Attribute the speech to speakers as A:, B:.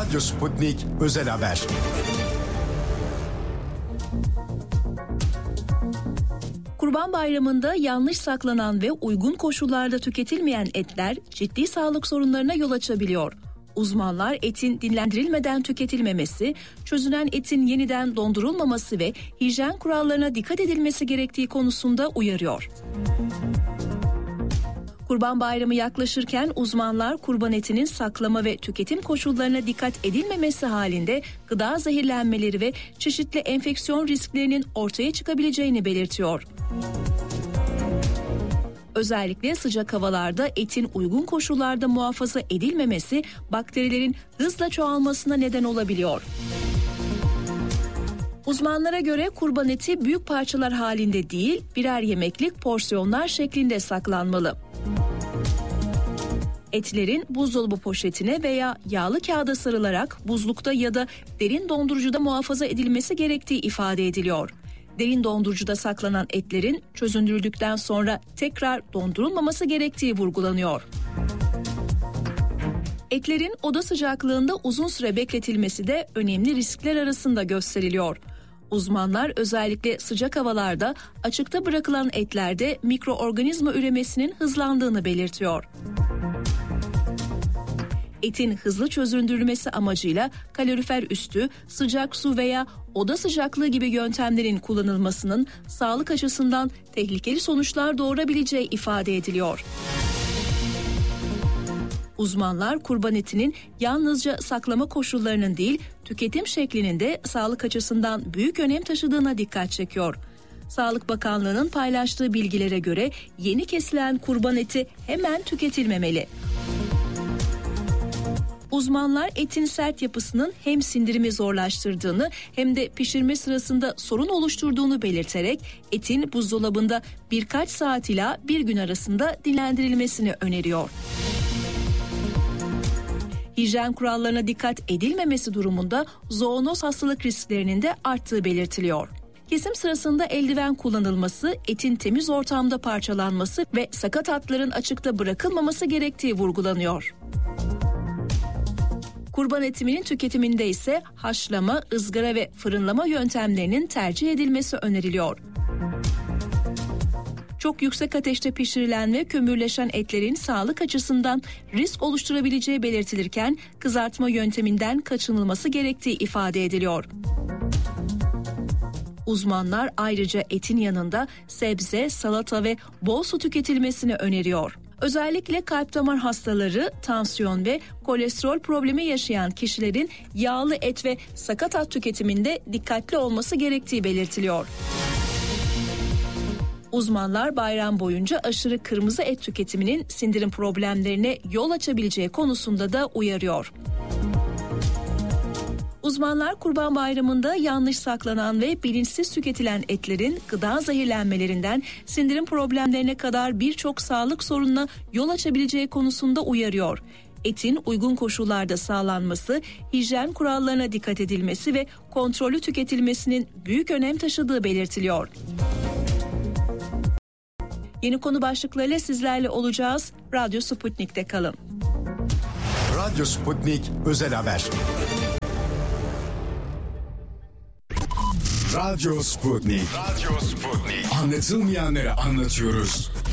A: Radyo Sputnik Özel Haber.
B: Kurban Bayramı'nda yanlış saklanan ve uygun koşullarda tüketilmeyen etler ciddi sağlık sorunlarına yol açabiliyor. Uzmanlar etin dinlendirilmeden tüketilmemesi, çözünen etin yeniden dondurulmaması ve hijyen kurallarına dikkat edilmesi gerektiği konusunda uyarıyor. Kurban Bayramı yaklaşırken uzmanlar kurban etinin saklama ve tüketim koşullarına dikkat edilmemesi halinde gıda zehirlenmeleri ve çeşitli enfeksiyon risklerinin ortaya çıkabileceğini belirtiyor. Özellikle sıcak havalarda etin uygun koşullarda muhafaza edilmemesi bakterilerin hızla çoğalmasına neden olabiliyor. Uzmanlara göre kurban eti büyük parçalar halinde değil, birer yemeklik porsiyonlar şeklinde saklanmalı. Etlerin buzdolabı poşetine veya yağlı kağıda sarılarak buzlukta ya da derin dondurucuda muhafaza edilmesi gerektiği ifade ediliyor. Derin dondurucuda saklanan etlerin çözündürüldükten sonra tekrar dondurulmaması gerektiği vurgulanıyor. Etlerin oda sıcaklığında uzun süre bekletilmesi de önemli riskler arasında gösteriliyor. Uzmanlar özellikle sıcak havalarda açıkta bırakılan etlerde mikroorganizma üremesinin hızlandığını belirtiyor. Etin hızlı çözündürülmesi amacıyla kalorifer üstü, sıcak su veya oda sıcaklığı gibi yöntemlerin kullanılmasının sağlık açısından tehlikeli sonuçlar doğurabileceği ifade ediliyor. Uzmanlar kurban etinin yalnızca saklama koşullarının değil, tüketim şeklinin de sağlık açısından büyük önem taşıdığına dikkat çekiyor. Sağlık Bakanlığı'nın paylaştığı bilgilere göre yeni kesilen kurban eti hemen tüketilmemeli. Uzmanlar etin sert yapısının hem sindirimi zorlaştırdığını hem de pişirme sırasında sorun oluşturduğunu belirterek etin buzdolabında birkaç saat ila bir gün arasında dinlendirilmesini öneriyor. Hijyen kurallarına dikkat edilmemesi durumunda zoonoz hastalık risklerinin de arttığı belirtiliyor. Kesim sırasında eldiven kullanılması, etin temiz ortamda parçalanması ve sakat hatların açıkta bırakılmaması gerektiği vurgulanıyor. Kurban etinin tüketiminde ise haşlama, ızgara ve fırınlama yöntemlerinin tercih edilmesi öneriliyor. Çok yüksek ateşte pişirilen ve kömürleşen etlerin sağlık açısından risk oluşturabileceği belirtilirken kızartma yönteminden kaçınılması gerektiği ifade ediliyor. Uzmanlar ayrıca etin yanında sebze, salata ve bol su tüketilmesini öneriyor. Özellikle kalp damar hastaları, tansiyon ve kolesterol problemi yaşayan kişilerin yağlı et ve sakatat tüketiminde dikkatli olması gerektiği belirtiliyor. Uzmanlar bayram boyunca aşırı kırmızı et tüketiminin sindirim problemlerine yol açabileceği konusunda da uyarıyor. Uzmanlar Kurban Bayramı'nda yanlış saklanan ve bilinçsiz tüketilen etlerin gıda zehirlenmelerinden sindirim problemlerine kadar birçok sağlık sorununa yol açabileceği konusunda uyarıyor. Etin uygun koşullarda sağlanması, hijyen kurallarına dikkat edilmesi ve kontrollü tüketilmesinin büyük önem taşıdığı belirtiliyor. Yeni konu başlıklarıyla sizlerle olacağız. Radyo Sputnik'te kalın.
A: Radyo Sputnik Özel Haber. Radyo Sputnik. Anlatılmayanları anlatıyoruz.